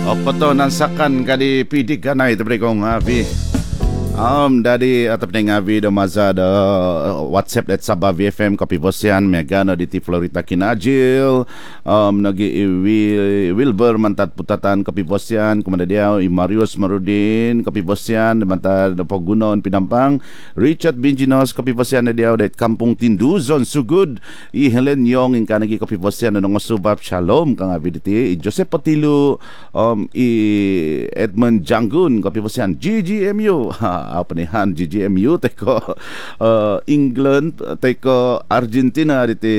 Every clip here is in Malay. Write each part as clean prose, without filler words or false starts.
Opo to nansakan kadi pidik kanay ito kong happy. Dari atap ng ngavi do maza do WhatsApp at Sabah VFM kopi bosyan megano di Florida kinajil nagi Wilbur mantat putatan kopi bosyan kumanda dia Marius Marudin kopi bosyan mantat Pogunon Pinampang Richard Binjinos kopi bosyan dia dat Kampung Tinduzon Sugud I Helen Yong in kanagi kopi bosyan no ngosubab Shalom kang ngavi di Joseph Patilu I Edmund Janggun kopi bosyan GGMU apa ni han GGMU teko England teko Argentina diti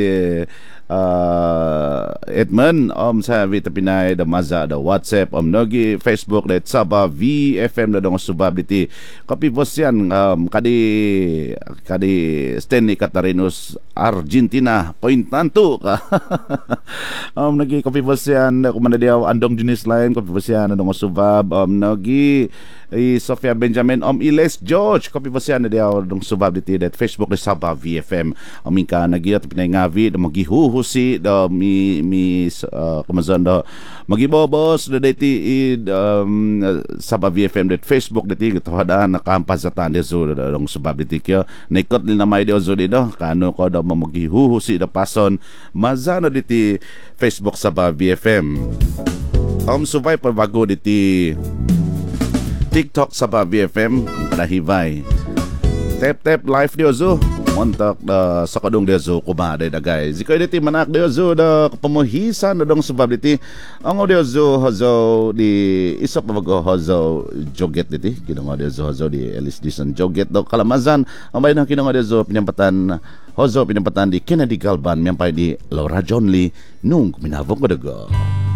Edmund sa vita pinay da maza da WhatsApp nogi Facebook da Sabah VFM da dong subab diti kopi bosyan kadi Stanley Catarinus Argentina point nantu ka nogi kopi bosyan kumanda dia andong jenis lain kopi bosyan dong subab nogi Sofia Benjamin Iles George kopi bosyan dia dong subab diti dat Facebook da Sabah VFM mingka nagiat pinay ngavi da magihuhusi da mi kumazan da magibobos da dati Sabah VFM dat Facebook dati gitawada nakampazatan dia zo da dong subab diti kya naikot ni namay dia zo di do kano ko da magihuhusi da pason mazano diti Facebook Sabah VFM subay perbago diti TikTok Sabah BFM panahibay tap live dia zo montak da sakadong dia zo kumada da guys ikoy diti manak dia zo da pamuhisan da dong sebab diti ang dia zo hazo di isap bago hazo joget diti kinong dia zo hazo di Ellis Dison joget do Kalamazan ang bayan kinong dia zo pinampatan di Kennedy Galban miyampay di Laura John Lee nung minabong ko dago